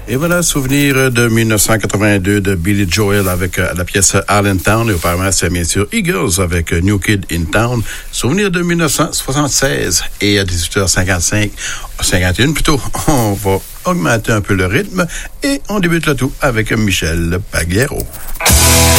Et voilà, souvenir de 1982 de Billy Joel avec la pièce Allentown. Et auparavant, c'est bien sûr Eagles avec New Kid in Town. Souvenir de 1976. Et à 18h51 plutôt, on va augmenter un peu le rythme. Et on débute le tout avec Michel Pagliaro.